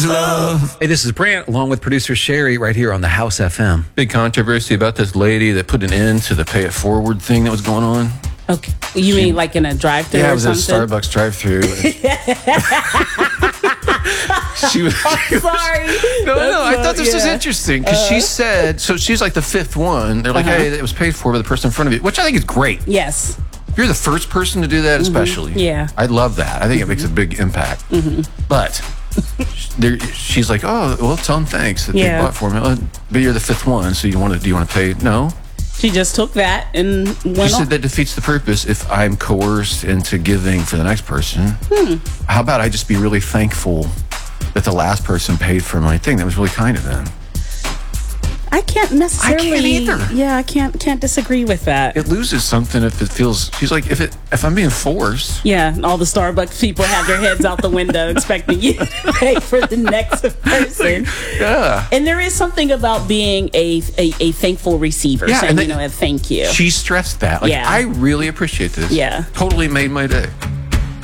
is love. Hey, this is Brant, along with producer Sherry, right here on the House FM. Big controversy about this lady that put an end to the pay it forward thing that was going on. Okay. You mean like in a drive-thru Yeah, it or was at a something? Starbucks drive-thru. She was. Sorry. No, I thought this was interesting because she said, so she's like the fifth one. They're like, hey, it was paid for by the person in front of you, which I think is great. Yes. If you're the first person to do that, especially. Yeah. I love that. I think it makes a big impact. But she's like, oh, well, tell them thanks that they bought for me. But you're the fifth one, so do you want to pay? No. She just took that and went She on. said that defeats the purpose if I'm coerced into giving for the next person. How about I just be really thankful that the last person paid for my thing? That was really kind of them. I can't necessarily. I can't either. Yeah, I can't disagree with that. It loses something if it feels. She's like, if I'm being forced. Yeah, all the Starbucks people have their heads out the window expecting you to pay for the next person. Yeah. And there is something about being a thankful receiver, saying, a thank you. She stressed that. Like, Yeah. I really appreciate this. Yeah. Totally made my day.